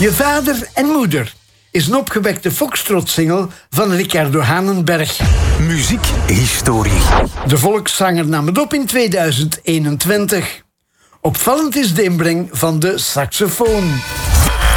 Je vader en moeder is een opgewekte foxtrot-single van Ricardo Hanenberg. Muziekhistorie. De volkszanger nam het op in 2021. Opvallend is de inbreng van de saxofoon.